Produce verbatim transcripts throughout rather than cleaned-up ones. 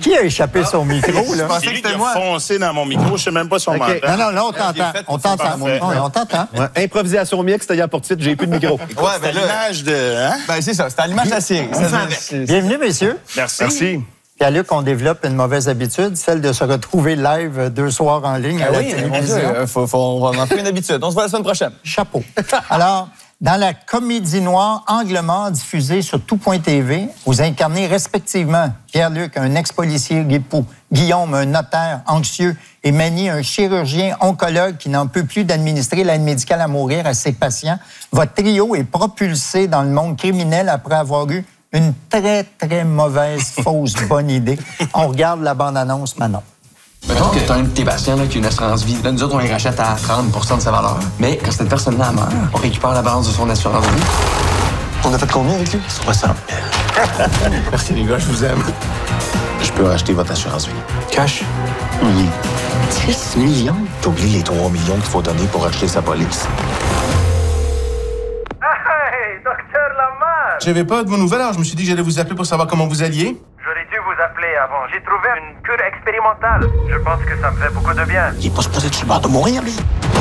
Qui a échappé son micro, là? C'est lui qui a foncé dans mon micro. Je sais même pas si on okay. m'entend. Non, non, là, on t'entend. On t'entend. Oui, on t'entend. Ouais. Improvisation mixte, hier pour titre, j'ai plus de micro. Écoute, ouais, ben, c'est à l'image de... Hein? Ben, c'est ça, c'est à l'image de la série. Bienvenue, messieurs. Merci. Merci. Pierre-Luc, on développe une mauvaise habitude, celle de se retrouver live deux soirs en ligne à la oui, télévision. Il faut, faut, on va en faire une habitude. On se voit la semaine prochaine. Chapeau. Alors, dans la comédie noire Angle mort diffusée sur tout point T V, vous incarnez respectivement Pierre-Luc, un ex-policier ripou, Guillaume, un notaire anxieux, et Manny, un chirurgien oncologue qui n'en peut plus d'administrer l'aide médicale à mourir à ses patients. Votre trio est propulsé dans le monde criminel après avoir eu une très, très mauvaise, fausse bonne idée. On regarde la bande-annonce maintenant. Mettons que t'as un de tes patients là, qui a une assurance vie. Là, nous autres, on les rachète à trente pour cent de sa valeur. Mais quand cette personne-là meurt, on récupère la balance de son assurance vie. On a fait combien avec lui? soixante mille. Merci les gars, je vous aime. Je peux racheter votre assurance vie. Cash? Oui. dix millions? T'oublies les trois millions qu'il faut donner pour acheter sa police. J'avais pas de vos nouvelles, alors je me suis dit que j'allais vous appeler pour savoir comment vous alliez. J'aurais dû vous appeler avant. J'ai trouvé une cure expérimentale. Je pense que ça me fait beaucoup de bien. Il est pas supposé être sur le bord de mourir, lui.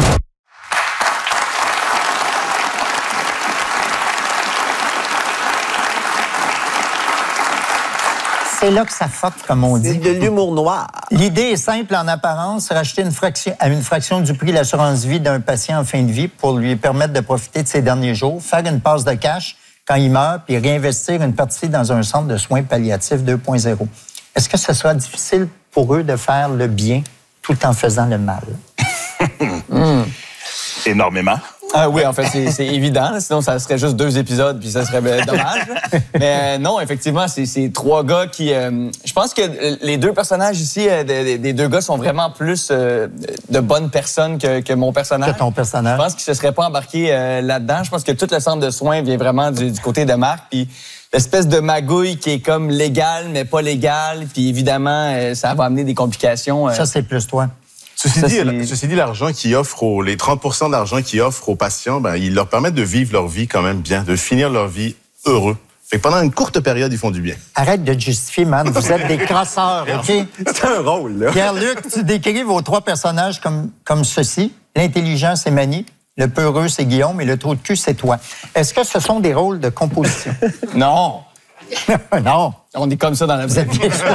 C'est là que ça fuck, comme on dit. C'est de l'humour noir. L'idée est simple en apparence, racheter une fraction, à une fraction du prix l'assurance vie d'un patient en fin de vie pour lui permettre de profiter de ses derniers jours, faire une passe de cash quand il meurt, puis réinvestir une partie dans un centre de soins palliatifs deux point zéro. Est-ce que ce sera difficile pour eux de faire le bien tout en faisant le mal? mmh. Énormément. Ah oui, en fait, c'est, c'est évident. Sinon, ça serait juste deux épisodes, puis ça serait ben, dommage. Mais euh, non, effectivement, c'est, c'est trois gars qui... Euh, je pense que les deux personnages ici, euh, des, des deux gars, sont vraiment plus euh, de bonnes personnes que, que mon personnage. Que ton personnage. Je pense qu'ils se seraient pas embarqués euh, là-dedans. Je pense que tout le centre de soins vient vraiment du, du côté de Marc. Puis l'espèce de magouille qui est comme légale, mais pas légale. Puis évidemment, euh, ça va amener des complications. Euh, ça, c'est plus toi. Ceci, Ça, dit, c'est... ceci dit, l'argent qu'ils offrent, aux, les trente pour cent d'argent qu'ils offrent aux patients, ben, ils leur permettent de vivre leur vie quand même bien, de finir leur vie heureux. Fait que pendant une courte période, ils font du bien. Arrête de te justifier, man. Vous êtes des crosseurs, OK? C'est un rôle, là. Pierre-Luc, tu décris vos trois personnages comme, comme ceci. L'intelligent, c'est Manny. Le peureux, c'est Guillaume. Et le trou de cul, c'est toi. Est-ce que ce sont des rôles de composition? Non. Non. On est comme ça dans la vie.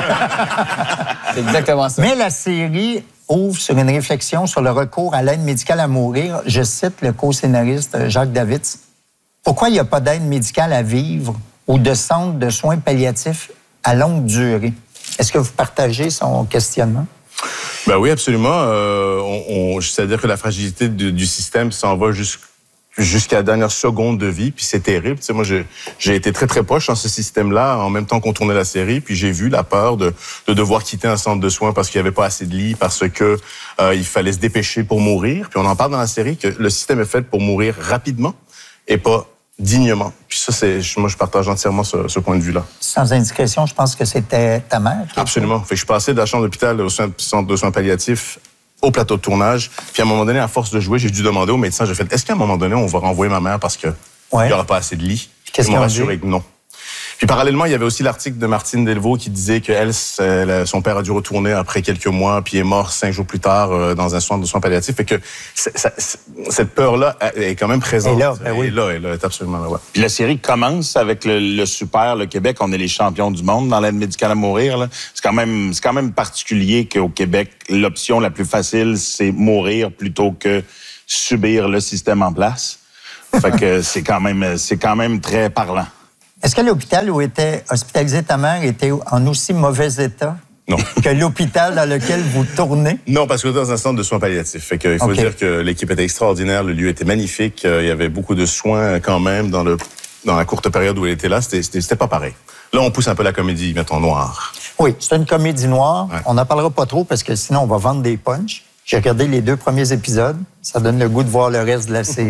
C'est exactement ça. Mais la série ouvre sur une réflexion sur le recours à l'aide médicale à mourir. Je cite le co-scénariste Jacques Davids. Pourquoi il n'y a pas d'aide médicale à vivre ou de centre de soins palliatifs à longue durée? Est-ce que vous partagez son questionnement? Ben oui, absolument. Euh, on, on, c'est-à-dire que la fragilité du, du système s'en va jusqu'à jusqu'à la dernière seconde de vie, puis c'est terrible. Tu sais, moi, j'ai, j'ai été très, très proche dans ce système-là, en même temps qu'on tournait la série, puis j'ai vu la peur de, de devoir quitter un centre de soins parce qu'il n'y avait pas assez de lits, parce que euh, il fallait se dépêcher pour mourir. Puis on en parle dans la série que le système est fait pour mourir rapidement et pas dignement. Puis ça, c'est, moi, je partage entièrement ce, ce point de vue-là. Sans indiscrétion, je pense que c'était ta mère. Absolument. Fait que je suis passé de la chambre d'hôpital au centre de soins palliatifs au plateau de tournage. Puis à un moment donné, à force de jouer, j'ai dû demander au médecin, j'ai fait, est-ce qu'à un moment donné, on va renvoyer ma mère parce que ouais. il n'y aura pas assez de lits? Qu'est-ce Ils m'ont rassuré que non. Puis parallèlement, il y avait aussi l'article de Martine Delvaux qui disait que elle, son père a dû retourner après quelques mois, puis est mort cinq jours plus tard euh, dans un centre de soins palliatifs. Fait que c'est, ça, c'est, cette peur-là est quand même présente. Et là, ben oui. Et là, elle est absolument là. Ouais. Puis la série commence avec le, le super, le Québec. On est les champions du monde dans l'aide médicale à mourir. Là. C'est quand même, c'est quand même particulier qu'au Québec, l'option la plus facile, c'est mourir plutôt que subir le système en place. Fait que c'est quand même, c'est quand même très parlant. Est-ce que l'hôpital où était hospitalisée ta mère était en aussi mauvais état non. que l'hôpital dans lequel vous tournez? Non, parce que dans un centre de soins palliatifs. Fait que, il faut okay. dire que l'équipe était extraordinaire, le lieu était magnifique, il y avait beaucoup de soins quand même dans, le, dans la courte période où elle était là. C'était, c'était, c'était pas pareil. Là, on pousse un peu la comédie, mettons, noire. Oui, c'est une comédie noire. Ouais. On n'en parlera pas trop parce que sinon, on va vendre des punchs. J'ai regardé les deux premiers épisodes. Ça donne le goût de voir le reste de la série.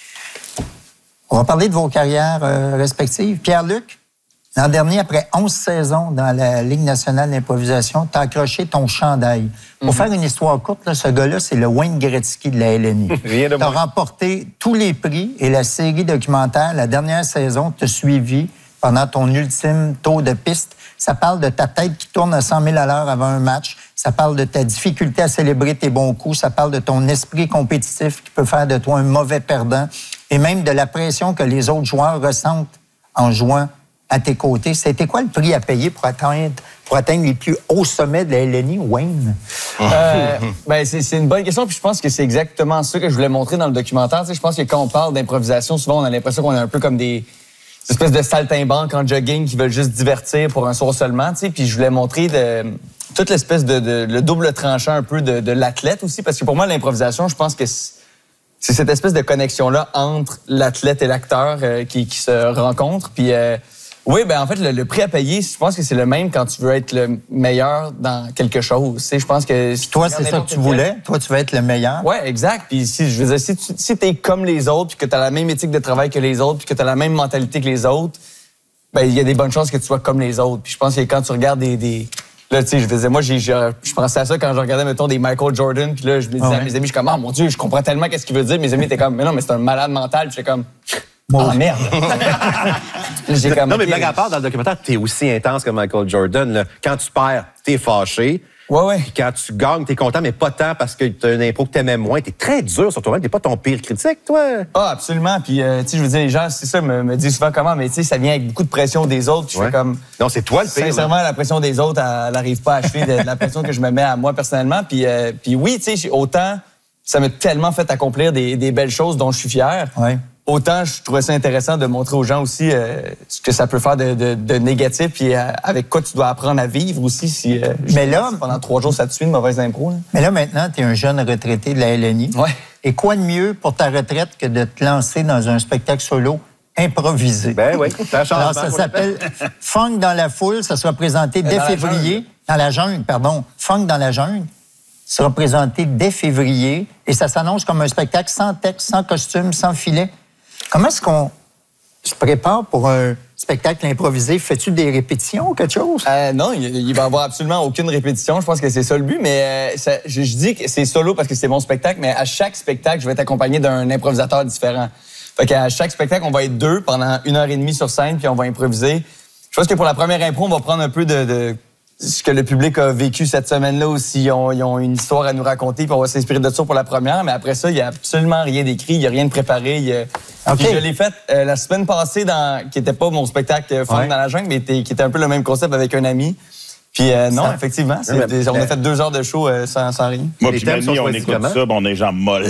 On va parler de vos carrières euh, respectives. Pierre-Luc, l'an dernier, après onze saisons dans la Ligue nationale d'improvisation, tu as accroché ton chandail. Pour mm-hmm. faire une histoire courte, là, ce gars-là, c'est le Wayne Gretzky de la L N I. Rien de Tu as remporté tous les prix et la série documentaire, la dernière saison, t'a suivi pendant ton ultime tour de piste. Ça parle de ta tête qui tourne à cent mille à l'heure avant un match. Ça parle de ta difficulté à célébrer tes bons coups. Ça parle de ton esprit compétitif qui peut faire de toi un mauvais perdant. Et même de la pression que les autres joueurs ressentent en jouant à tes côtés. C'était quoi le prix à payer pour atteindre, pour atteindre les plus hauts sommets de la L N I, Wayne? Euh, ben c'est, c'est une bonne question, puis je pense que c'est exactement ça que je voulais montrer dans le documentaire. Tu sais, je pense que quand on parle d'improvisation, souvent on a l'impression qu'on est un peu comme des espèces de saltimbanques en jogging qui veulent juste divertir pour un soir seulement. Tu sais, puis je voulais montrer de, toute l'espèce de, de le double tranchant un peu de, de l'athlète aussi, parce que pour moi l'improvisation, je pense que c'est, c'est cette espèce de connexion-là entre l'athlète et l'acteur euh, qui, qui se rencontrent. Puis euh, oui, ben en fait, le, le prix à payer, je pense que c'est le même quand tu veux être le meilleur dans quelque chose. Tu sais, je pense que... Puis toi, c'est ça que tu voulais? Toi, tu veux être le meilleur? Oui, exact. Puis si, je veux dire, si tu si t'es comme les autres, puis que tu as la même éthique de travail que les autres, puis que tu as la même mentalité que les autres, ben il y a des bonnes chances que tu sois comme les autres. Puis je pense que quand tu regardes des... des là, tu sais, je faisais, moi, j'ai, je, je pensais à ça quand je regardais, mettons, des Michael Jordan, puis là, je me disais ah ouais. à mes amis, je suis comme, oh mon Dieu, je comprends tellement qu'est-ce qu'il veut dire. Mes amis étaient comme, mais non, mais c'est un malade mental. Puis j'étais comme... Moi, ah, merde! J'ai comme, Non, mais okay. blague à part, dans le documentaire, t'es aussi intense que Michael Jordan. Là. Quand tu perds, t'es fâché. Ouais, ouais. Puis quand tu gagnes, t'es content, mais pas tant parce que t'as une impro que t'aimais moins. T'es très dur sur toi-même. T'es pas ton pire critique, toi. Ah, absolument. Puis, euh, tu sais, je veux dire, les gens, c'est ça, me, me disent souvent comment, mais tu sais, ça vient avec beaucoup de pression des autres. Puis je Ouais. fais comme... Non, c'est toi le pire. Sincèrement, là. la pression des autres, elle n'arrive pas à achever de, de la pression que je me mets à moi personnellement. Puis, euh, puis oui, tu sais, autant, ça m'a tellement fait accomplir des, des belles choses dont je suis fier. Ouais. Autant, je trouvais ça intéressant de montrer aux gens aussi euh, ce que ça peut faire de, de, de négatif, puis euh, avec quoi tu dois apprendre à vivre aussi si, euh, Mais là- si pendant trois jours ça te suit une mauvaise impro. Là. Mais là, maintenant, tu es un jeune retraité de la L N I. Ouais. Et quoi de mieux pour ta retraite que de te lancer dans un spectacle solo improvisé? Ben oui, ça change. Alors, ça s'appelle Funk dans la foule. Ça sera présenté dès dans la février. jungle. Dans la jungle, pardon. Funk dans la jungle sera présenté dès février. Et ça s'annonce comme un spectacle sans texte, sans costume, sans filet. Comment est-ce qu'on se prépare pour un spectacle improvisé? Fais-tu des répétitions ou quelque chose? Euh, non, il, il va y avoir absolument aucune répétition. Je pense que c'est ça le but, mais euh, ça, je, je dis que c'est solo parce que c'est mon spectacle, mais à chaque spectacle, je vais être accompagné d'un improvisateur différent. Fait qu'à chaque spectacle, on va être deux pendant une heure et demie sur scène, puis on va improviser. Je pense que pour la première impro, on va prendre un peu de, de ce que le public a vécu cette semaine-là aussi. Ils ont, ils ont une histoire à nous raconter, puis on va s'inspirer de ça pour la première. Mais après ça, il n'y a absolument rien d'écrit, il n'y a rien de préparé. Il y a... OK. Puis je l'ai fait euh, la semaine passée, dans... qui n'était pas mon spectacle euh, Funk Ouais. dans la jungle, mais était- qui était un peu le même concept avec un ami. Puis euh, non, Ça- effectivement, c'est Ouais, des- mais- on a fait deux heures de show euh, sans, sans rien. Moi, Les puis thèmes sont Mani, on choisis écoute comment? ça, ben, on est gens molles.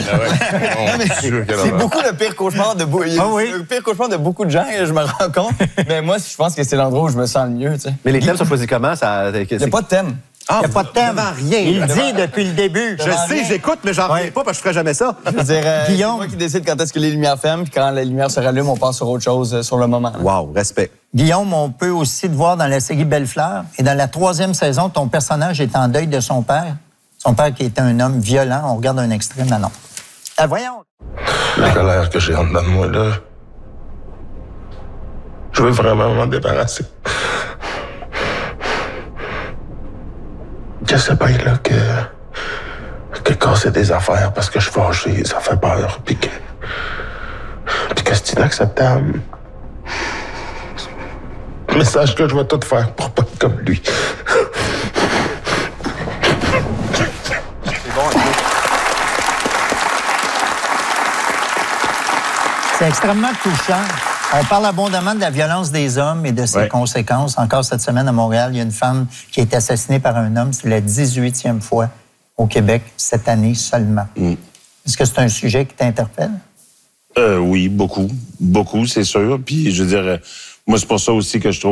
C'est beaucoup le pire cauchemar de beaucoup. Ah oui? Le pire cauchemar de beaucoup de gens, je me rends compte. Mais moi, je pense que c'est l'endroit où je me sens le mieux. Tu sais. Mais les thèmes sont choisis comment? Ça, Il n'y a pas de thème. Ah, Il n'y a pas de thème. devant rien. Il le Devant- dit depuis le début. Je sais, j'écoute, mais j'en reviens pas parce que je ferais jamais ça. Je veux dire, euh, c'est Guillaume. moi qui décide quand est-ce que les lumières ferment, puis quand les lumières se rallument, on passe sur autre chose euh, sur le moment. Wow, respect. Guillaume, on peut aussi te voir dans la série Belle-Fleur. Et dans la troisième saison, ton personnage est en deuil de son père. Son père qui était un homme violent. On regarde un extrait maintenant. Ah, voyons. La colère que j'ai en dedans de moi, là. Je veux vraiment m'en débarrasser. Je sais bien, là, que. que casser des affaires parce que je suis fâché, ça fait peur, puis que. puis que c'est inacceptable. Mais sache que je vais tout faire pour pas être comme lui. C'est extrêmement touchant. On parle abondamment de la violence des hommes et de ses Ouais. conséquences. Encore cette semaine à Montréal, il y a une femme qui a été assassinée par un homme. C'est la dix-huitième fois au Québec cette année seulement. Mm. Est-ce que c'est un sujet qui t'interpelle? Euh, oui, beaucoup. Beaucoup, c'est sûr. Puis, je veux dire, euh, moi, c'est pour ça aussi que je trouve